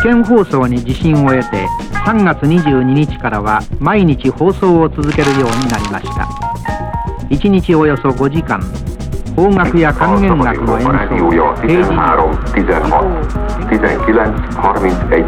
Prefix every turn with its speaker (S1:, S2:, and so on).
S1: 見放送に自信を得て3月22日からは毎日放送を続けるようになりました。1日およそ5時間、邦楽や管弦楽の演奏を平時に